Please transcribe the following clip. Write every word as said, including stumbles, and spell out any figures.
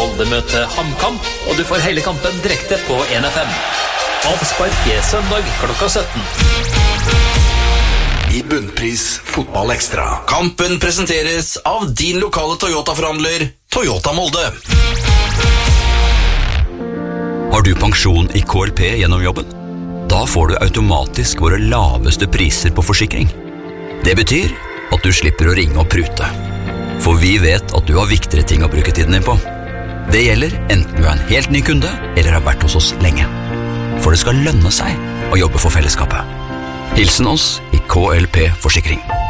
Molde møter HamKam, og du får hele kampen direkte på en F M. Avspark er søndag klokka sytten. I Bunnpris Fotball Ekstra. Kampen presenteres av din lokale Toyota-forhandler, Toyota Molde. Har du pensjon i K L P gjennom jobben? Da får du automatisk våre laveste priser på forsikring. Det betyr at du slipper å ringe og prute. For vi vet at du har viktigere ting å bruke tiden din på. Det gjelder enten du er en helt ny kunde eller har vært hos oss lenge. For det skal lønne seg å jobbe for fellesskapet. Hilsen oss i K L P Forsikring.